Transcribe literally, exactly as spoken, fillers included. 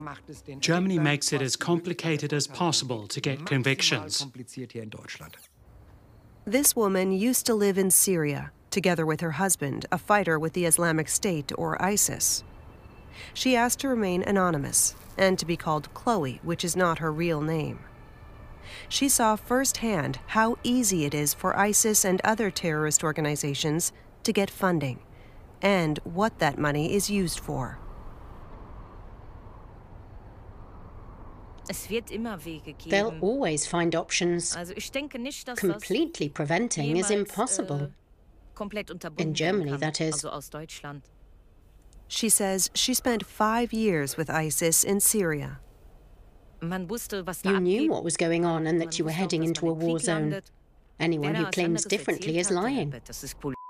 Germany makes it as complicated as possible to get convictions. This woman used to live in Syria, together with her husband, a fighter with the Islamic State, or ISIS. She asked to remain anonymous and to be called Chloe, which is not her real name. She saw firsthand how easy it is for ISIS and other terrorist organizations to get funding, and what that money is used for. They'll always find options. Completely preventing is impossible. In Germany, that is. She says she spent five years with ISIS in Syria. You knew what was going on and that you were heading into a war zone. Anyone who claims differently is lying.